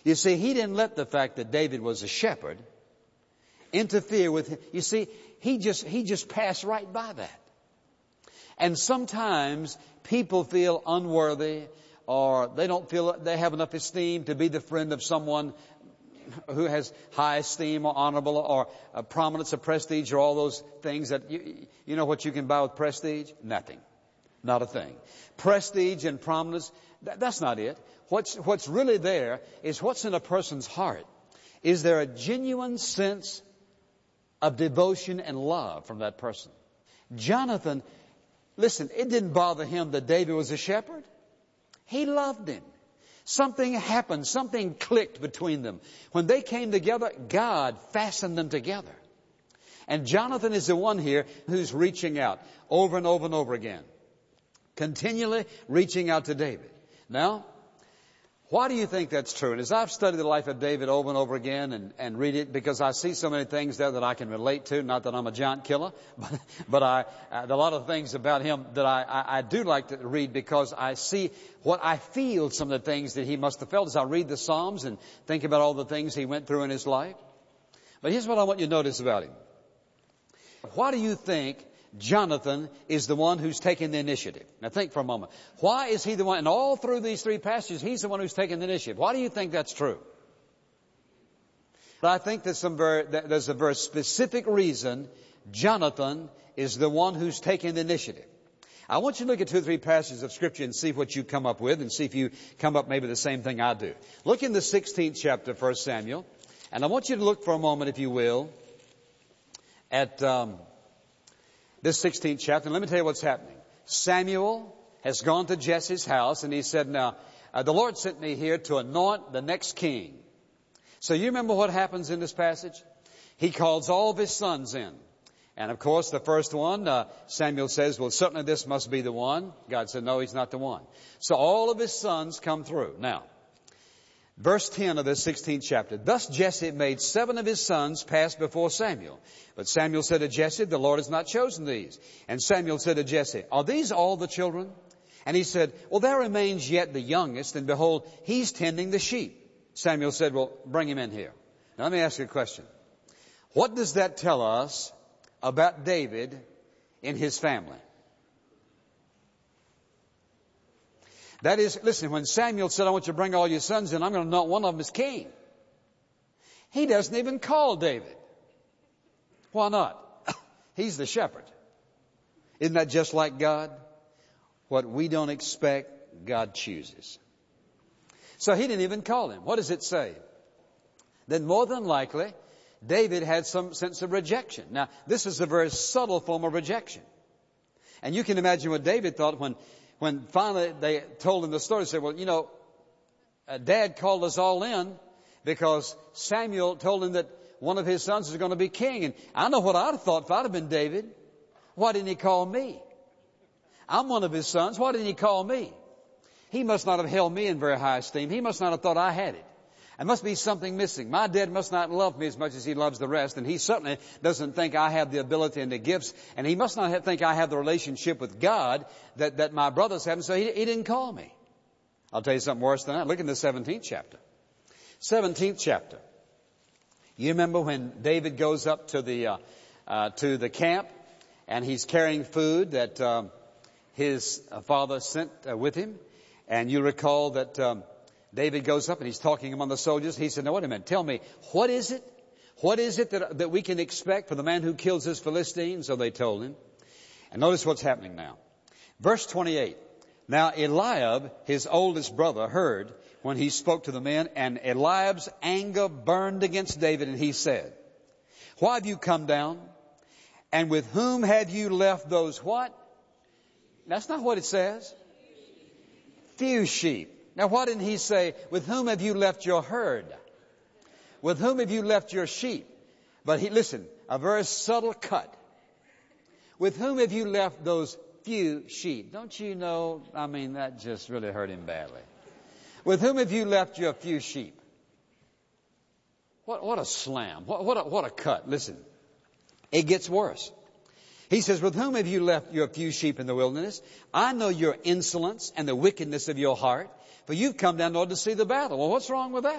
You see, he didn't let the fact that David was a shepherd interfere with him. You see, he just passed right by that. And sometimes people feel unworthy, or they don't feel they have enough esteem to be the friend of someone who has high esteem or honorable or prominence or prestige or all those things that you know what you can buy with prestige? Nothing. Not a thing. Prestige and prominence, that's not it. What's really there is what's in a person's heart. Is there a genuine sense of devotion and love from that person? Jonathan, listen, it didn't bother him that David was a shepherd. He loved him. Something happened. Something clicked between them. When they came together, God fastened them together. And Jonathan is the one here who's reaching out over and over and over again. Continually reaching out to David. Now, why do you think that's true? And as I've studied the life of David over and over again and read it, because I see so many things there that I can relate to, not that I'm a giant killer, but a lot of things about him that I do like to read, because I see what I feel, some of the things that he must have felt as I read the Psalms and think about all the things he went through in his life. But here's what I want you to notice about him. Why do you think Jonathan is the one who's taking the initiative? Now think for a moment. Why is he the one? And all through these three passages, he's the one who's taking the initiative. Why do you think that's true? But I think there's a very specific reason Jonathan is the one who's taking the initiative. I want you to look at 2 or 3 passages of Scripture and see what you come up with, and see if you come up maybe the same thing I do. Look in the 16th chapter of 1 Samuel, and I want you to look for a moment, if you will, at this 16th chapter. And let me tell you what's happening. Samuel has gone to Jesse's house, and he said, now, the Lord sent me here to anoint the next king. So you remember what happens in this passage? He calls all of his sons in. And of course, the first one, Samuel says, well, certainly this must be the one. God said, no, he's not the one. So all of his sons come through. Now, verse 10 of this 16th chapter. Thus Jesse made 7 of his sons pass before Samuel. But Samuel said to Jesse, the Lord has not chosen these. And Samuel said to Jesse, are these all the children? And he said, well, there remains yet the youngest, and behold, he's tending the sheep. Samuel said, well, bring him in here. Now let me ask you a question. What does that tell us about David in his family? That is, listen, when Samuel said, I want you to bring all your sons in, I'm going to anoint one of them as king. He doesn't even call David. Why not? He's the shepherd. Isn't that just like God? What we don't expect, God chooses. So he didn't even call him. What does it say? Then more than likely, David had some sense of rejection. Now, this is a very subtle form of rejection. And you can imagine what David thought when finally they told him the story. They said, well, you know, Dad called us all in because Samuel told him that one of his sons is going to be king. And I know what I'd have thought if I'd have been David. Why didn't he call me? I'm one of his sons. Why didn't he call me? He must not have held me in very high esteem. He must not have thought I had it. There must be something missing. My dad must not love me as much as he loves the rest. And he certainly doesn't think I have the ability and the gifts. And he must not think I have the relationship with God that my brothers have. And so he didn't call me. I'll tell you something worse than that. Look in the 17th chapter. 17th chapter. You remember when David goes up to the camp and he's carrying food that his father sent with him. And you recall that David goes up and he's talking among the soldiers. He said, now wait a minute, tell me, what is it? What is it that we can expect for the man who kills this Philistine? So they told him. And notice what's happening now. Verse 28. Now Eliab, his oldest brother, heard when he spoke to the men, and Eliab's anger burned against David, and he said, why have you come down? And with whom have you left those what? That's not what it says. Few sheep. Now why didn't he say, with whom have you left your herd? With whom have you left your sheep? But listen, a very subtle cut. With whom have you left those few sheep? Don't you know, that just really hurt him badly. With whom have you left your few sheep? What a slam. What a cut. Listen, it gets worse. He says, with whom have you left your few sheep in the wilderness? I know your insolence and the wickedness of your heart, for you've come down in order to see the battle. Well, what's wrong with that?